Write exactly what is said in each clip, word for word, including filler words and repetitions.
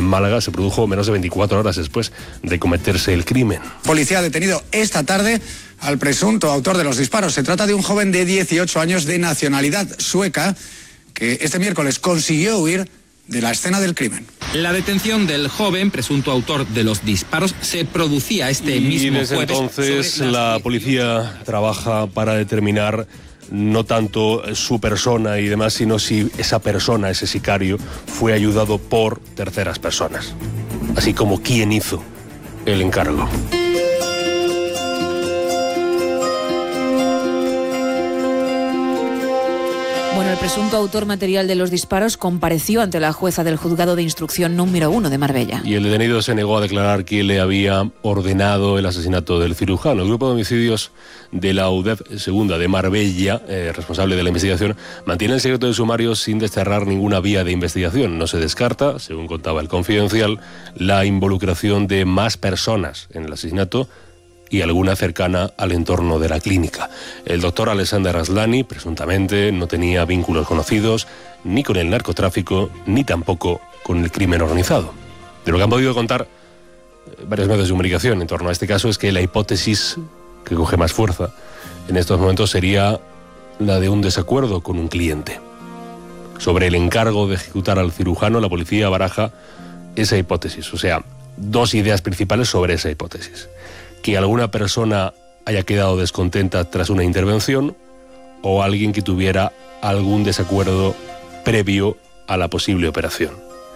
Málaga se produjo menos de veinticuatro horas después de cometerse el crimen. Policía ha detenido esta tarde al presunto autor de los disparos. Se trata de un joven de dieciocho años de nacionalidad sueca que este miércoles consiguió huir de la escena del crimen. La detención del joven, presunto autor de los disparos, se producía este y mismo desde jueves. Entonces la policía trabaja para determinar no tanto su persona y demás, sino si esa persona, ese sicario, fue ayudado por terceras personas, así como quién hizo el encargo. Bueno, el presunto autor material de los disparos compareció ante la jueza del juzgado de instrucción número uno de Marbella. Y el detenido se negó a declarar quién le había ordenado el asesinato del cirujano. El grupo de homicidios de la U D E F segunda de Marbella, eh, responsable de la investigación, mantiene el secreto de sumario sin desterrar ninguna vía de investigación. No se descarta, según contaba el Confidencial, la involucración de más personas en el asesinato y alguna cercana al entorno de la clínica. El doctor Alexander Aslani, presuntamente, no tenía vínculos conocidos ni con el narcotráfico, ni tampoco con el crimen organizado. De lo que han podido contar varios medios de comunicación en torno a este caso es que la hipótesis que coge más fuerza en estos momentos sería la de un desacuerdo con un cliente. Sobre el encargo de ejecutar al cirujano, la policía baraja esa hipótesis, o sea, dos ideas principales sobre esa hipótesis. Que alguna persona haya quedado descontenta tras una intervención o alguien que tuviera algún desacuerdo previo a la posible operación.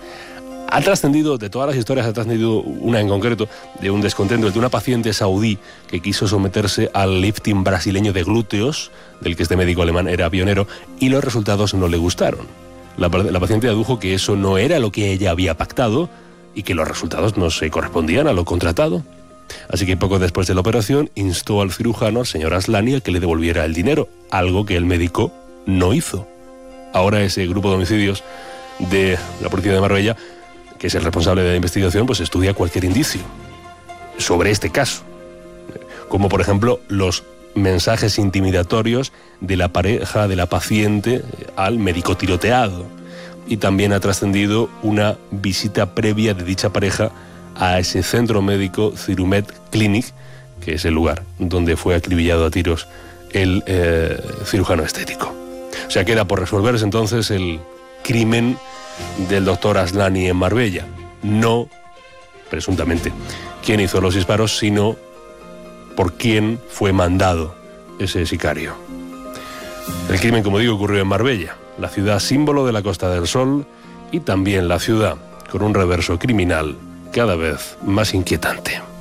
Ha trascendido, de todas las historias, ha trascendido una en concreto de un descontento, el de una paciente saudí que quiso someterse al lifting brasileño de glúteos, del que este médico alemán era pionero, y los resultados no le gustaron. La, la paciente adujo que eso no era lo que ella había pactado y que los resultados no se correspondían a lo contratado. Así que poco después de la operación instó al cirujano, al señor Aslani, a que le devolviera el dinero, algo que el médico no hizo. Ahora ese grupo de homicidios de la policía de Marbella, que es el responsable de la investigación, pues estudia cualquier indicio sobre este caso, como por ejemplo los mensajes intimidatorios de la pareja de la paciente al médico tiroteado, y también ha trascendido una visita previa de dicha pareja a ese centro médico Cirumed Clinic, que es el lugar donde fue acribillado a tiros el eh, cirujano estético. O sea, queda por resolverse entonces el crimen del doctor Aslani en Marbella. No, presuntamente, quién hizo los disparos, sino por quién fue mandado ese sicario. El crimen, como digo, ocurrió en Marbella, la ciudad símbolo de la Costa del Sol, y también la ciudad con un reverso criminal cada vez más inquietante.